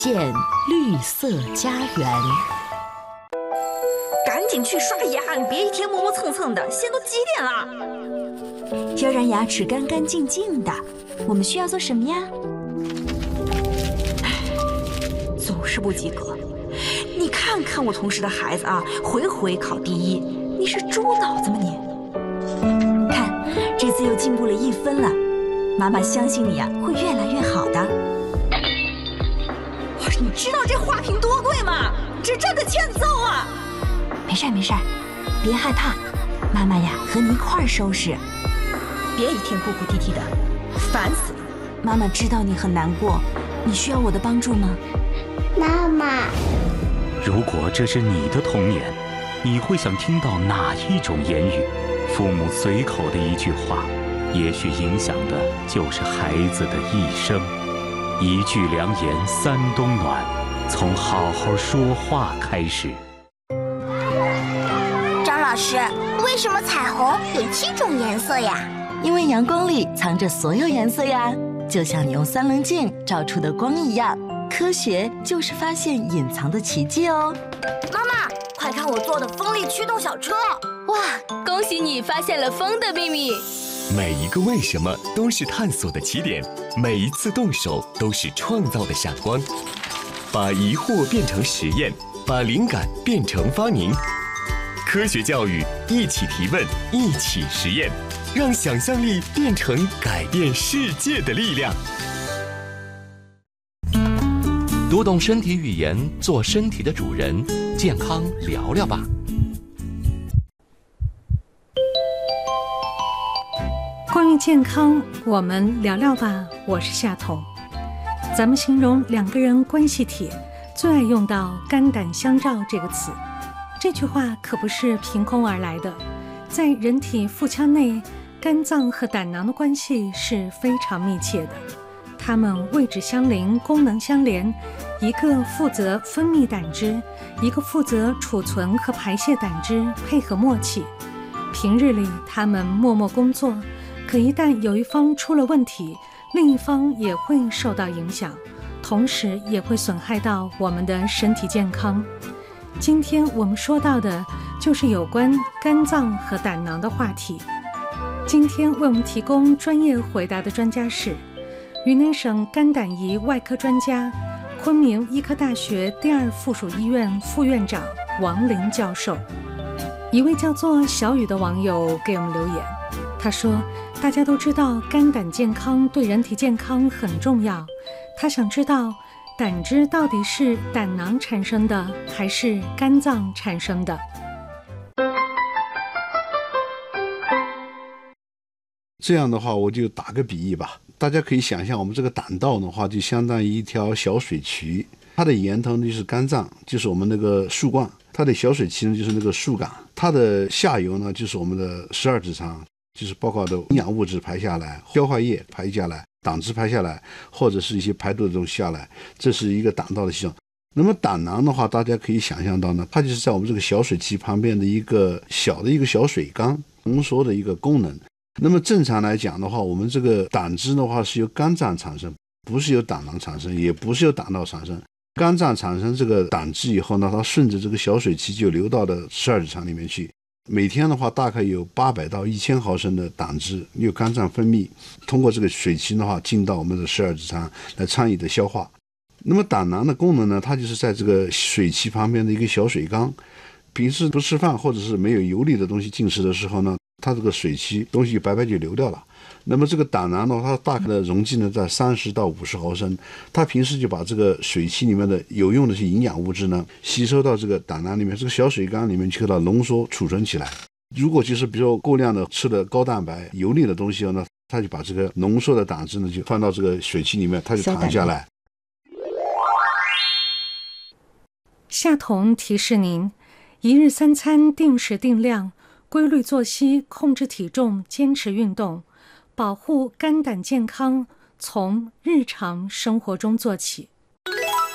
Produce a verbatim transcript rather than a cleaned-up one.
建绿色家园。 赶紧去刷牙，别一天磨磨蹭蹭的，现在都几点了？ 要让牙齿干干净净的，我们需要做什么呀？ 总是不及格。你看看我同事的孩子啊，回回考第一，你是猪脑子吗你？ 看，这次又进步了一分了，妈妈相信你呀、啊，会越来越好的。 你知道这花瓶多贵吗？这真的欠揍啊！ 没事没事，别害怕，妈妈呀和你一块儿收拾。 别一天哭哭啼啼的，烦死了。 妈妈知道你很难过，你需要我的帮助吗？ 妈妈， 如果这是你的童年，你会想听到哪一种言语？父母随口的一句话，也许影响的就是孩子的一生。一句良言三冬暖，从好好说话开始。 张老师，为什么彩虹有七种颜色呀？ 因为阳光里藏着所有颜色呀，就像你用三棱镜照出的光一样。科学就是发现隐藏的奇迹哦。 妈妈，快看我做的风力驱动小车！ 哇，恭喜你发现了风的秘密。 每一个为什么都是探索的起点，每一次动手都是创造的闪光。把疑惑变成实验，把灵感变成发明。科学教育，一起提问，一起实验，让想象力变成改变世界的力量。 读懂身体语言，做身体的主人，健康聊聊吧。 关于健康，我们聊聊吧。我是夏彤。咱们形容两个人关系铁，最爱用到肝胆相照这个词。这句话可不是凭空而来的，在人体腹腔内，肝脏和胆囊的关系是非常密切的。它们位置相邻，功能相连，一个负责分泌胆汁，一个负责储存和排泄胆汁，配合默契。平日里他们默默工作，可一旦有一方出了问题，另一方也会受到影响，同时也会损害到我们的身体健康。今天我们说到的就是有关肝脏和胆囊的话题。今天为我们提供专业回答的专家是云南省肝胆胰外科专家、昆明医科大学第二附属医院副院长王林教授。一位叫做小雨的网友给我们留言，他说大家都知道肝胆健康对人体健康很重要，他想知道胆汁到底是胆囊产生的还是肝脏产生的。 这样的话我就打个比喻吧，大家可以想象我们这个胆道的话就相当于一条小水渠，它的源头呢就是肝脏，就是我们那个树冠，它的小水渠呢就是那个树杆，它的下游呢就是我们的十二指肠，就是包括的营养物质排下来，消化液排下来，胆汁排下来，或者是一些排毒的东西下来，这是一个胆道的系统。那么胆囊的话大家可以想象到呢，它就是在我们这个小水渠旁边的一个小的一个小水缸，浓缩的一个功能。那么正常来讲的话，我们这个胆汁的话是由肝脏产生，不是由胆囊产生，也不是由胆道产生。肝脏产生这个胆汁以后呢，它顺着这个小水渠就流到了十二指肠里面去。每天的话大概有八百到一千毫升的胆汁由肝脏分泌，通过这个水渠的话进到我们的十二指肠来参与的消化。那么胆囊的功能呢，它就是在这个水渠旁边的一个小水缸，平时不吃饭或者是没有油腻的东西进食的时候呢，它这个水渠东西白白就流掉了。那么这个胆囊的话，它大概的容积呢在三十到五十毫升，它平时就把这个水渠里面的有用的些营养物质呢吸收到这个胆囊里面，这个小水缸里面去给它浓缩储存起来。如果就是比如说过量的吃的高蛋白油腻的东西呢，它就把这个浓缩的胆汁呢就放到这个水渠里面，它就躺下来。 夏彤提示您，一日三餐定时定量，规律作息，控制体重，坚持运动，保护肝胆健康，从日常生活中做起。